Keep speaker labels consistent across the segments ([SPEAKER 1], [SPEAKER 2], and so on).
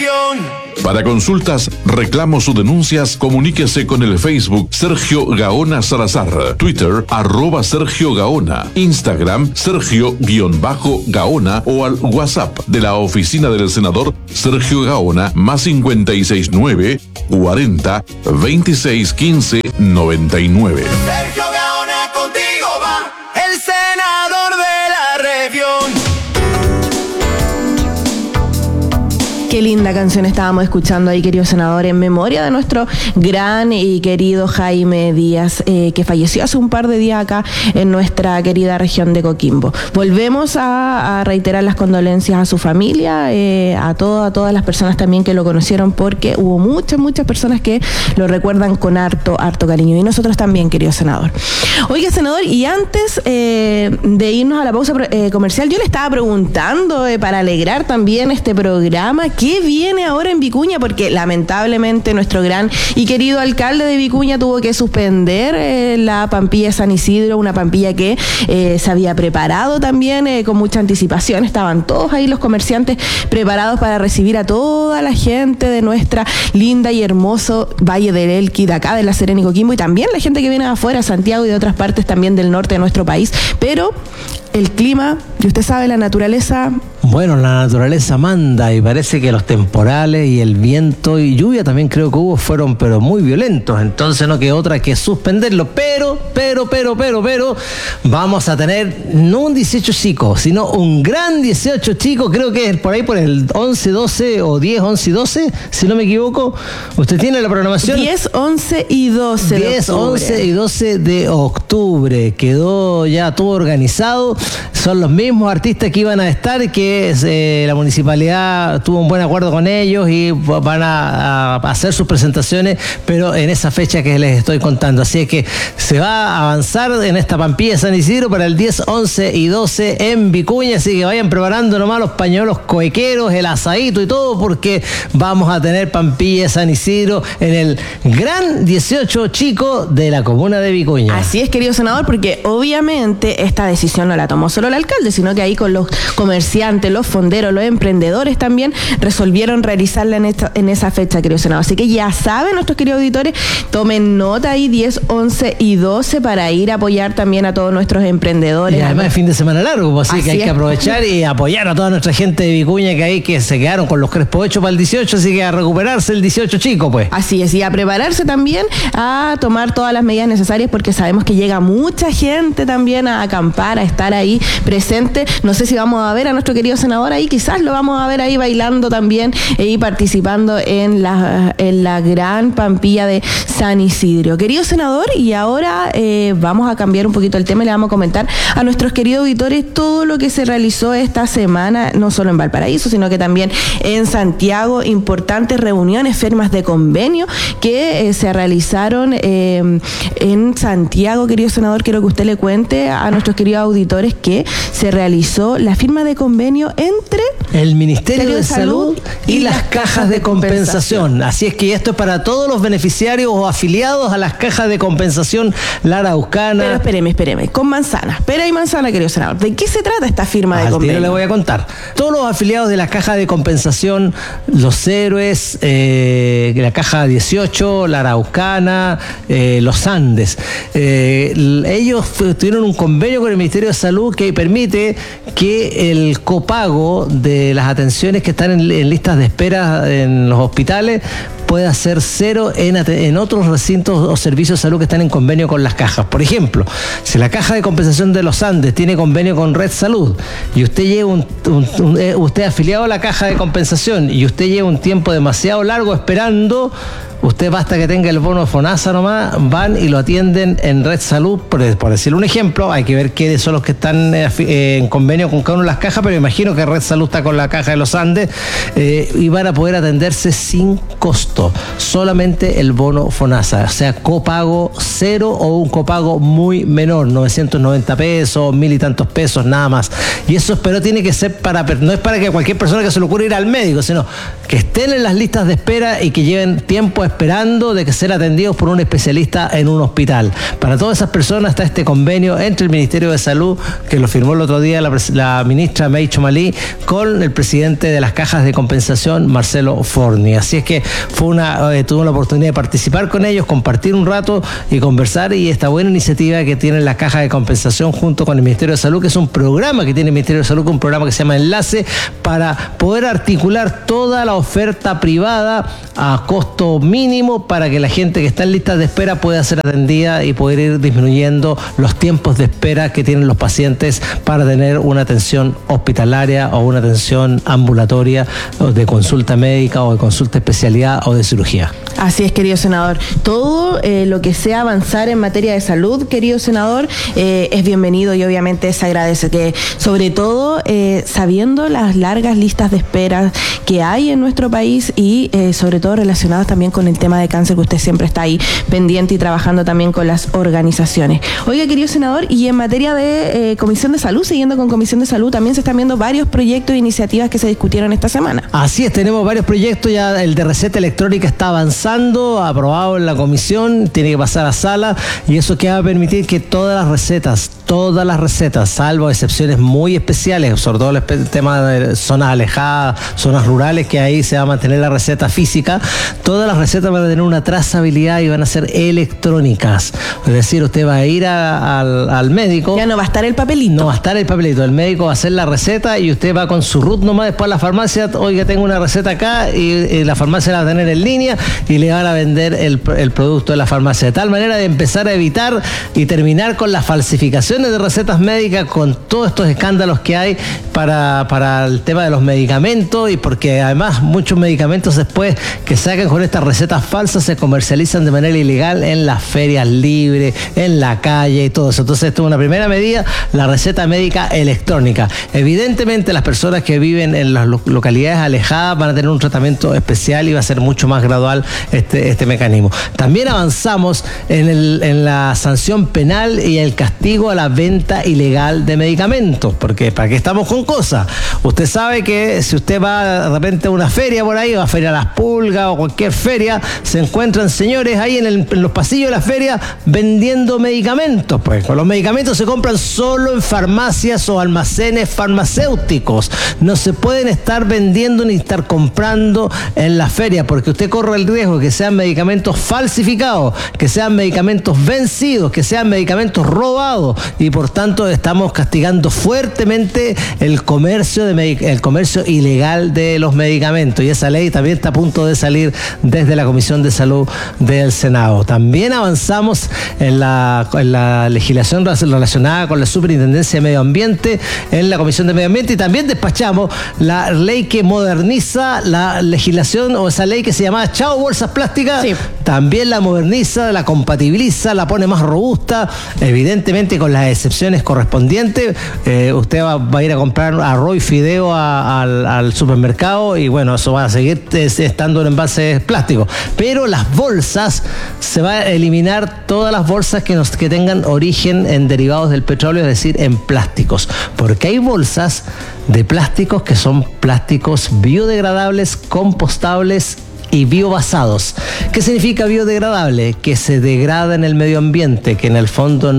[SPEAKER 1] región.
[SPEAKER 2] Para consultas, reclamos o denuncias, comuníquese con el Facebook Sergio Gaona Salazar, Twitter @Sergio Gaona, Instagram Sergio_Gaona o al WhatsApp de la oficina del senador Sergio Gaona +569 40 26 15 99.
[SPEAKER 1] Sergio Gaona, contigo va el senador de la región.
[SPEAKER 3] Qué linda canción estábamos escuchando ahí, querido senador, en memoria de nuestro gran y querido Jaime Díaz, que falleció hace un par de días acá en nuestra querida región de Coquimbo. Volvemos a reiterar las condolencias a su familia, a todas las personas también que lo conocieron, porque hubo muchas personas que lo recuerdan con harto cariño. Y nosotros también, querido senador. Oiga, senador, y antes de irnos a la pausa comercial, yo le estaba preguntando, para alegrar también este programa, ¿qué viene ahora en Vicuña? Porque lamentablemente nuestro gran y querido alcalde de Vicuña tuvo que suspender la Pampilla de San Isidro, una Pampilla que se había preparado también con mucha anticipación. Estaban todos ahí los comerciantes preparados para recibir a toda la gente de nuestra linda y hermoso Valle del Elqui, de acá de La Serena y Coquimbo, y también la gente que viene de afuera, Santiago y de otras partes también del norte de nuestro país. Pero el clima, y usted sabe, la naturaleza...
[SPEAKER 4] Bueno, la naturaleza manda, y parece que los temporales y el viento y lluvia también creo que fueron pero muy violentos, entonces no queda otra que suspenderlo, pero vamos a tener no un 18 chico, sino un gran 18 chico, creo que es por ahí por el 11, 12 o 10, 11 y 12, si no me equivoco. ¿Usted tiene la programación?
[SPEAKER 3] 10, 11 y 12 de
[SPEAKER 4] 10,
[SPEAKER 3] octubre.
[SPEAKER 4] 11 y 12 de octubre, quedó ya todo organizado, son los mismos artistas que iban a estar, que la municipalidad tuvo un buen acuerdo con ellos y van a hacer sus presentaciones, pero en esa fecha que les estoy contando. Así es que se va a avanzar en esta Pampilla de San Isidro para el 10, 11 y 12 en Vicuña, así que vayan preparando nomás los pañuelos coequeros, el asadito y todo, porque vamos a tener Pampilla de San Isidro en el gran 18 chico de la comuna de Vicuña.
[SPEAKER 3] Así es, querido senador, porque obviamente esta decisión no la tomó solo el alcalde, sino que ahí con los comerciantes, los fonderos, los emprendedores también resolvieron realizarla en esa fecha, querido senador. Así que ya saben, nuestros queridos auditores, tomen nota ahí 10, 11 y 12 para ir a apoyar también a todos nuestros emprendedores.
[SPEAKER 4] Y además es fin de semana largo, pues, así que hay que aprovechar y apoyar a toda nuestra gente de Vicuña que se quedaron con los Crespo 8 para el 18, así que a recuperarse el 18 chico, pues.
[SPEAKER 3] Así es, y a prepararse también a tomar todas las medidas necesarias, porque sabemos que llega mucha gente también a acampar, a estar ahí presente. No sé si vamos a ver a nuestro querido senador ahí, quizás lo vamos a ver ahí bailando también y participando en la gran Pampilla de San Isidro. Querido senador, y ahora vamos a cambiar un poquito el tema y le vamos a comentar a nuestros queridos auditores todo lo que se realizó esta semana, no solo en Valparaíso, sino que también en Santiago. Importantes reuniones, firmas de convenio que se realizaron en Santiago. Querido senador, quiero que usted le cuente a nuestros queridos auditores que se realizó la firma de convenio entre
[SPEAKER 4] el Ministerio de Salud y las cajas de compensación. Así es que esto es para todos los beneficiarios o afiliados a las cajas de compensación La Araucana.
[SPEAKER 3] Pero espéreme, con manzana, pera y manzana, querido senador. ¿De qué se trata esta firma de convenio?
[SPEAKER 4] Le voy a contar. Todos los afiliados de las cajas de compensación, Los Héroes, la caja 18, La Araucana, Los Andes, ellos tuvieron un convenio con el Ministerio de Salud que permite que el copago de las atenciones que están en listas de espera en los hospitales pueda ser cero en otros recintos o servicios de salud que están en convenio con las cajas. Por ejemplo, si la caja de compensación de Los Andes tiene convenio con Red Salud y usted lleva usted afiliado a la caja de compensación y usted lleva un tiempo demasiado largo esperando, usted basta que tenga el bono FONASA nomás, van y lo atienden en Red Salud, por decirle un ejemplo. Hay que ver quiénes son los que están en convenio con cada una de las cajas, pero imagino que Red Salud está con la caja de Los Andes y van a poder atenderse sin costo, solamente el bono FONASA, o sea, copago cero o un copago muy menor, 990 pesos, 1000 y tantos pesos, nada más. Y eso, pero tiene que ser no es para que cualquier persona que se le ocurra ir al médico, sino que estén en las listas de espera y que lleven tiempo esperando de que ser atendidos por un especialista en un hospital. Para todas esas personas está este convenio entre el Ministerio de Salud, que lo firmó el otro día la ministra May Chomalí, con el presidente de las cajas de compensación, Marcelo Forni. Así es que tuve la oportunidad de participar con ellos, compartir un rato y conversar, y esta buena iniciativa que tiene la caja de compensación junto con el Ministerio de Salud, que es un programa que tiene el Ministerio de Salud, un programa que se llama Enlace, para poder articular toda la oferta privada a costo mínimo para que la gente que está en listas de espera pueda ser atendida y poder ir disminuyendo los tiempos de espera que tienen los pacientes para tener una atención hospitalaria o una atención ambulatoria o de consulta médica o de consulta especialidad o de cirugía.
[SPEAKER 3] Así es, querido senador. Todo lo que sea avanzar en materia de salud, querido senador, es bienvenido y obviamente se agradece, que sobre todo sabiendo las largas listas de espera que hay en nuestro país y sobre todo relacionadas también con el tema de cáncer, que usted siempre está ahí pendiente y trabajando también con las organizaciones. Oiga, querido senador, y en materia de Comisión de Salud, siguiendo con Comisión de Salud, también se están viendo varios proyectos e iniciativas que se discutieron esta semana.
[SPEAKER 4] Así es, tenemos varios proyectos, ya el de receta electrónica está avanzando, aprobado en la comisión, tiene que pasar a sala, y eso que va a permitir que todas las recetas, salvo excepciones muy especiales, sobre todo el tema de zonas alejadas, zonas rurales, que ahí se va a mantener la receta física, todas las recetas van a tener una trazabilidad y van a ser electrónicas. Es decir, usted va a ir al médico.
[SPEAKER 3] Ya no va a estar el papelito.
[SPEAKER 4] No va a estar el papelito. El médico va a hacer la receta y usted va con su RUT nomás después a la farmacia. Oiga, tengo una receta acá, y la farmacia la va a tener en línea y le van a vender el producto de la farmacia. De tal manera de empezar a evitar y terminar con las falsificaciones de recetas médicas, con todos estos escándalos que hay para el tema de los medicamentos, y porque además muchos medicamentos después que sacan con estas recetas falsas se comercializan de manera ilegal en las ferias libres, en la calle y todo eso. Entonces, esto es una primera medida, la receta médica electrónica. Evidentemente, las personas que viven en las localidades alejadas van a tener un tratamiento especial y va a ser mucho más gradual este mecanismo. También avanzamos en la sanción penal y el castigo a la venta ilegal de medicamentos, porque ¿para qué estamos con cosas? Usted sabe que si usted va de repente a una feria por ahí, o a Feria Las Pulgas o cualquier feria, se encuentran señores ahí en los pasillos de la feria vendiendo medicamentos. Pues los medicamentos se compran solo en farmacias o almacenes farmacéuticos. No se pueden estar vendiendo ni estar comprando en la feria, porque usted corre el riesgo de que sean medicamentos falsificados, que sean medicamentos vencidos, que sean medicamentos robados, y por tanto estamos castigando fuertemente el comercio ilegal de los medicamentos, y esa ley también está a punto de salir desde la Comisión de Salud del Senado. También avanzamos en la legislación relacionada con la Superintendencia de Medio Ambiente en la Comisión de Medio Ambiente, y también despachamos la ley que moderniza la legislación, o esa ley que se llamaba Chao Bolsas Plásticas. Sí. También la moderniza, la compatibiliza, la pone más robusta, evidentemente con las excepciones correspondientes. Usted va a ir a comprar arroz y fideo al supermercado, y bueno, eso va a seguir estando en envases plásticos. Pero las bolsas, se va a eliminar todas las bolsas que tengan origen en derivados del petróleo, es decir, en plásticos. Porque hay bolsas de plásticos que son plásticos biodegradables, compostables y biobasados. ¿Qué significa biodegradable? Que se degrada en el medio ambiente, que en el fondo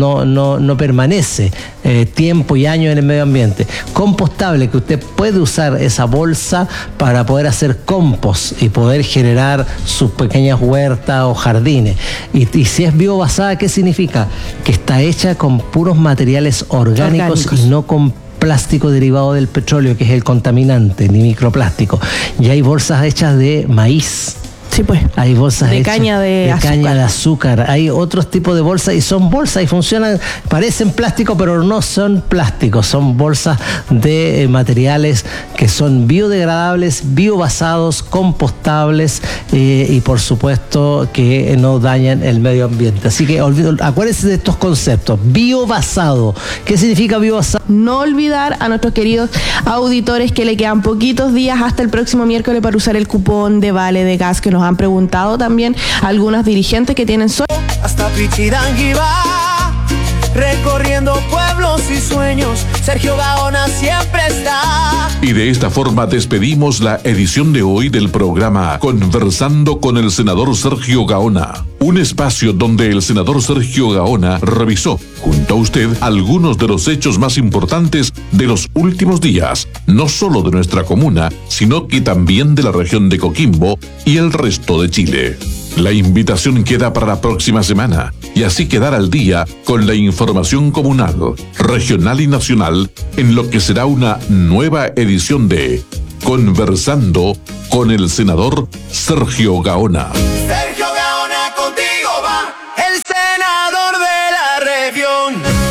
[SPEAKER 4] no permanece tiempo y años en el medio ambiente. Compostable, que usted puede usar esa bolsa para poder hacer compost y poder generar sus pequeñas huertas o jardines. Y si es biobasada, ¿qué significa? Que está hecha con puros materiales orgánicos. Y no con plástico derivado del petróleo, que es el contaminante, ni microplástico. Y hay bolsas hechas de maíz.
[SPEAKER 3] Sí, pues.
[SPEAKER 4] Hay bolsas
[SPEAKER 3] de caña de
[SPEAKER 4] azúcar. Hay otros tipos de bolsas, y son bolsas y funcionan, parecen plástico, pero no son plásticos. Son bolsas de materiales que son biodegradables, biobasados, compostables, y por supuesto que no dañan el medio ambiente. Así que acuérdense de estos conceptos. Biobasado. ¿Qué significa biobasado?
[SPEAKER 3] No olvidar a nuestros queridos auditores que le quedan poquitos días hasta el próximo miércoles para usar el cupón de vale de gas, que nos han preguntado también algunos dirigentes que tienen
[SPEAKER 1] hasta Pichiranguiba, recorriendo pueblos y sueños, Sergio Gaona siempre está.
[SPEAKER 2] Y de esta forma despedimos la edición de hoy del programa Conversando con el senador Sergio Gaona. Un espacio donde el senador Sergio Gaona revisó, junto a usted, algunos de los hechos más importantes de los últimos días, no solo de nuestra comuna, sino que también de la región de Coquimbo y el resto de Chile. La invitación queda para la próxima semana y así quedar al día con la información comunal, regional y nacional en lo que será una nueva edición de Conversando con el senador Sergio Gaona.
[SPEAKER 1] Sergio Gaona contigo va, el senador de la región.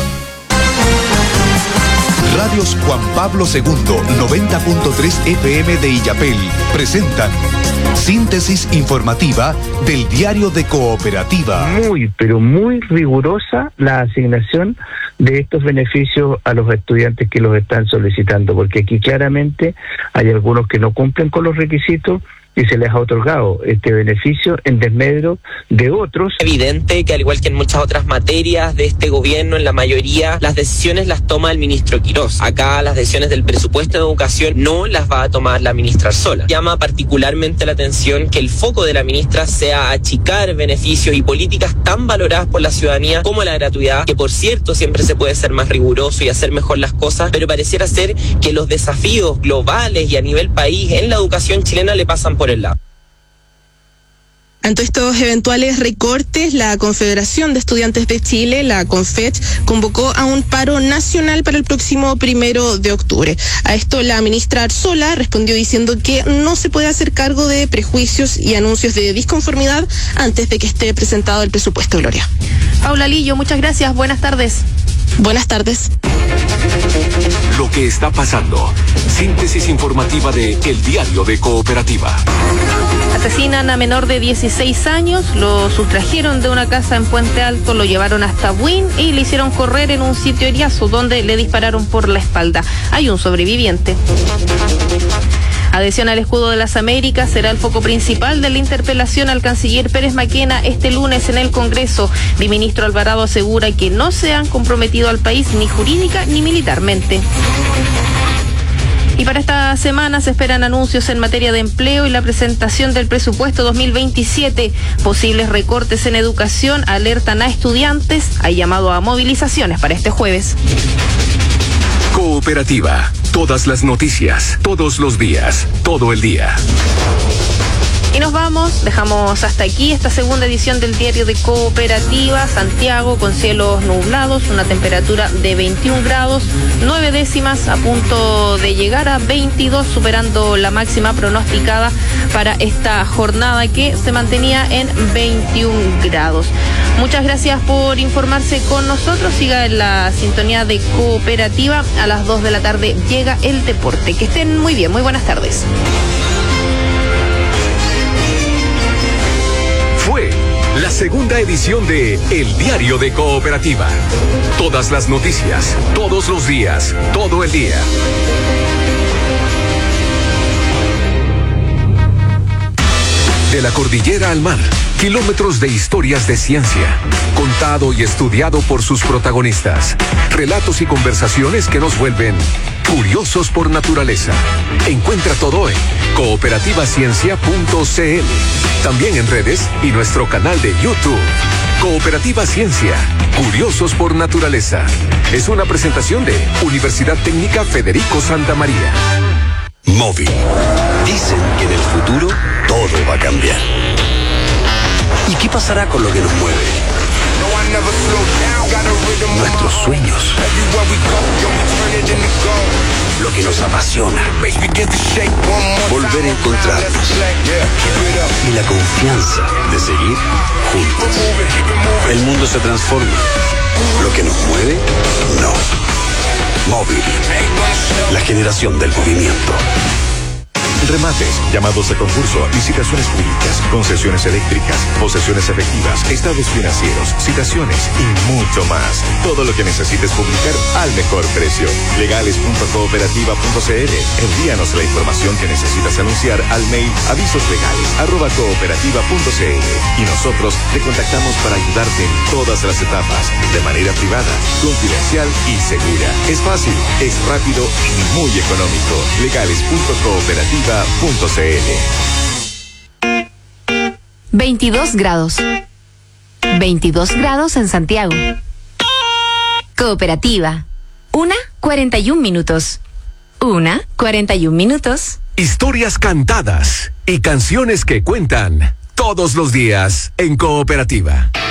[SPEAKER 5] Radios Juan Pablo II, 90.3 FM de Illapel, presentan síntesis informativa del Diario de Cooperativa.
[SPEAKER 6] Muy, pero muy rigurosa la asignación de estos beneficios a los estudiantes que los están solicitando, porque aquí claramente hay algunos que no cumplen con los requisitos y se les ha otorgado este beneficio en desmedro de otros.
[SPEAKER 7] Evidente que al igual que en muchas otras materias de este gobierno, en la mayoría las decisiones las toma el ministro Quirós. Acá las decisiones del presupuesto de educación no las va a tomar la ministra Arzola. Llama particularmente la atención que el foco de la ministra sea achicar beneficios y políticas tan valoradas por la ciudadanía como la gratuidad, que por cierto siempre se puede ser más riguroso y hacer mejor las cosas, pero pareciera ser que los desafíos globales y a nivel país en la educación chilena le pasan por el lado.
[SPEAKER 8] Ante estos eventuales recortes, la Confederación de Estudiantes de Chile, la CONFECH, convocó a un paro nacional para el próximo 1 de octubre. A esto la ministra Arzola respondió diciendo que no se puede hacer cargo de prejuicios y anuncios de disconformidad antes de que esté presentado el presupuesto, Gloria.
[SPEAKER 9] Paula Lillo, muchas gracias. Buenas tardes.
[SPEAKER 8] Buenas tardes.
[SPEAKER 10] Lo que está pasando. Síntesis informativa de El Diario de Cooperativa.
[SPEAKER 9] Asesinan a menor de 16 años, lo sustrajeron de una casa en Puente Alto, lo llevaron hasta Buin y le hicieron correr en un sitio Eriazo donde le dispararon por la espalda. Hay un sobreviviente. Adhesión al escudo de las Américas será el foco principal de la interpelación al canciller Pérez Maquena este lunes en el Congreso. El ministro Alvarado asegura que no se han comprometido al país ni jurídica ni militarmente. Y para esta semana se esperan anuncios en materia de empleo y la presentación del presupuesto 2027. Posibles recortes en educación alertan a estudiantes. Hay llamado a movilizaciones para este jueves.
[SPEAKER 10] Cooperativa. Todas las noticias, todos los días, todo el día.
[SPEAKER 9] Y nos vamos, dejamos hasta aquí esta segunda edición del Diario de Cooperativa. Santiago con cielos nublados, una temperatura de 21 grados, 9 décimas, a punto de llegar a 22, superando la máxima pronosticada para esta jornada que se mantenía en 21 grados. Muchas gracias por informarse con nosotros. Siga en la sintonía de Cooperativa. A las 2 de la tarde llega el deporte. Que estén muy bien, muy buenas tardes.
[SPEAKER 10] Fue la segunda edición de El Diario de Cooperativa. Todas las noticias, todos los días, todo el día. De la cordillera al mar, kilómetros de historias de ciencia, contado y estudiado por sus protagonistas. Relatos y conversaciones que nos vuelven curiosos por naturaleza. Encuentra todo en cooperativaciencia.cl. También en redes y nuestro canal de YouTube. Cooperativa Ciencia, curiosos por naturaleza. Es una presentación de Universidad Técnica Federico Santa María.
[SPEAKER 5] Móvil. Dicen que en el futuro todo va a cambiar. ¿Y qué pasará con lo que nos mueve? Nuestros sueños. Lo que nos apasiona. Volver a encontrarnos. Y la confianza de seguir juntos. El mundo se transforma. Lo que nos mueve, no. Móvil. La generación del movimiento.
[SPEAKER 11] Remates, llamados a concurso, licitaciones públicas, concesiones eléctricas, posesiones efectivas, estados financieros, citaciones y mucho más. Todo lo que necesites publicar al mejor precio. Legales.cooperativa.cl. Envíanos la información que necesitas anunciar al mail avisoslegales@cooperativa.cl y nosotros te contactamos para ayudarte en todas las etapas, de manera privada, confidencial y segura. Es fácil, es rápido y muy económico. Legales.cooperativa.cl.
[SPEAKER 12] 22 grados. 22 grados en Santiago. Cooperativa. 1:41 minutos. 1:41 minutos.
[SPEAKER 10] Historias cantadas y canciones que cuentan todos los días en Cooperativa.